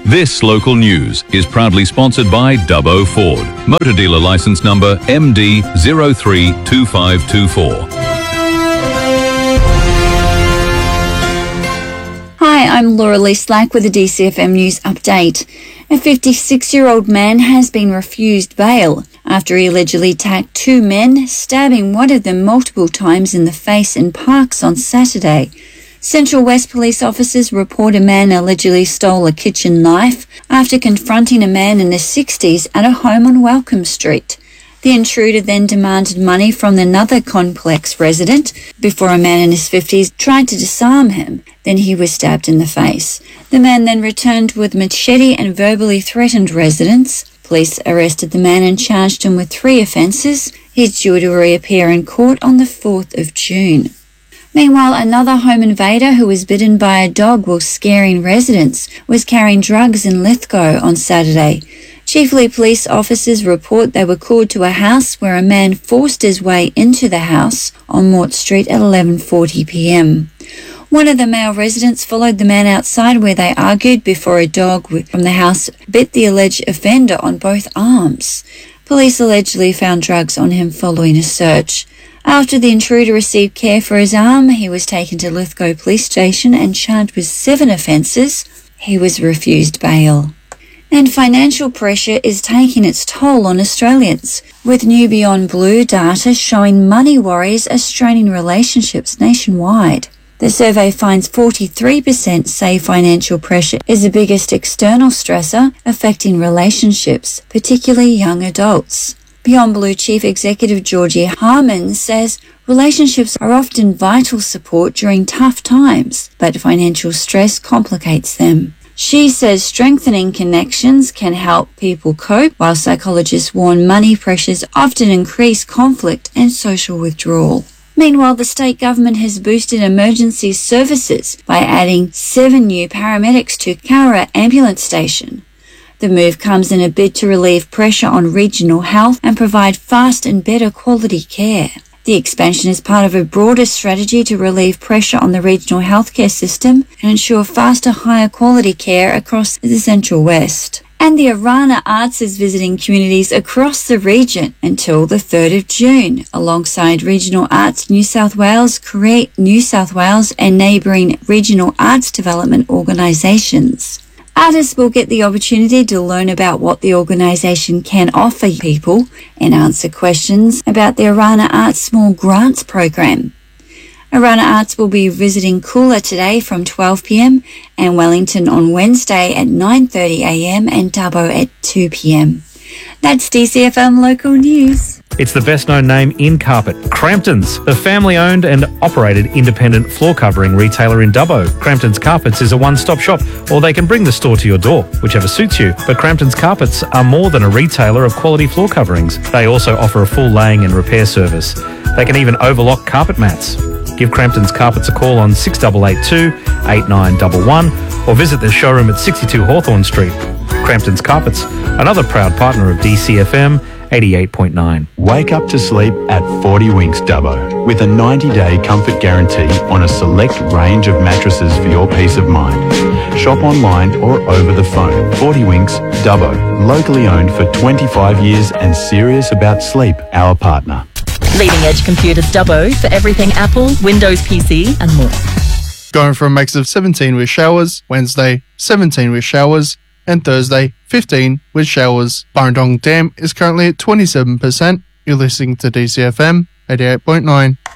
This local news is proudly sponsored by Dubbo Ford. Motor dealer license number MD032524. Hi, I'm Laura Lee Slack with a DCFM News update. A 56-year-old man has been refused bail after he allegedly attacked two men, stabbing one of them multiple times in the face in Parkes on Saturday. Central West police officers report a man allegedly stole a kitchen knife after confronting a man in his 60s at a home on Welcome Street. The intruder then demanded money from another complex resident before a man in his 50s tried to disarm him. Then he was stabbed in the face. The man then returned with machete and verbally threatened residents. Police arrested the man and charged him with 3 offences. He's due to reappear in court on the 4th of June. Meanwhile, another home invader who was bitten by a dog while scaring residents was carrying drugs in Lithgow on Saturday. Chiefly police officers report they were called to a house where a man forced his way into the house on Mort Street at 11:40 p.m. One of the male residents followed the man outside where they argued before a dog from the house bit the alleged offender on both arms. Police allegedly found drugs on him following a search. After the intruder received care for his arm, he was taken to Lithgow Police Station and charged with 7 offences. He was refused bail. And financial pressure is taking its toll on Australians, with new Beyond Blue data showing money worries are straining relationships nationwide. The survey finds 43% say financial pressure is the biggest external stressor affecting relationships, particularly young adults. Beyond Blue Chief Executive Georgie Harman says relationships are often vital support during tough times, but financial stress complicates them. She says strengthening connections can help people cope, while psychologists warn money pressures often increase conflict and social withdrawal. Meanwhile, the state government has boosted emergency services by adding 7 new paramedics to Cowra Ambulance Station. The move comes in a bid to relieve pressure on regional health and provide fast and better quality care. The expansion is part of a broader strategy to relieve pressure on the regional healthcare system and ensure faster, higher quality care across the Central West. And the Arana Arts is visiting communities across the region until the 3rd of June, alongside Regional Arts New South Wales, Create New South Wales and neighbouring regional arts development organisations. Artists will get the opportunity to learn about what the organisation can offer people and answer questions about the Arana Arts Small Grants program. Arana Arts will be visiting Coolah today from 12 p.m. and Wellington on Wednesday at 9:30 a.m. and Dubbo at 2 p.m. That's DCFM Local News. It's the best-known name in carpet, Crampton's, a family-owned and operated independent floor covering retailer in Dubbo. Crampton's Carpets is a one-stop shop, or they can bring the store to your door, whichever suits you. But Crampton's Carpets are more than a retailer of quality floor coverings. They also offer a full laying and repair service. They can even overlock carpet mats. Give Crampton's Carpets a call on 6882 8911 or visit their showroom at 62 Hawthorn Street. Crampton's Carpets, another proud partner of DCFM 88.9. Wake up to sleep at 40 Winks Dubbo with a 90-day comfort guarantee on a select range of mattresses for your peace of mind. Shop online or over the phone. 40 Winks Dubbo, locally owned for 25 years and serious about sleep, our partner. Leading Edge Computers Dubbo for everything Apple, Windows PC and more. Going for a max of 17 with showers, Wednesday 17 with showers, and Thursday 15 with showers. Burrendong Dam is currently at 27%. You're listening to DCFM 88.9.